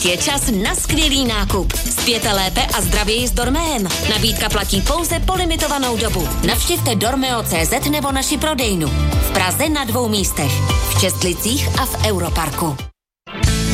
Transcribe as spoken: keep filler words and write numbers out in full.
Je čas na skvělý nákup. Spěte lépe a zdravěji s Dormeem. Nabídka platí pouze po limitovanou dobu. Navštivte dormeo tečka cé zet nebo naši prodejnu. V Praze na dvou místech. V Čestlicích a v Europarku.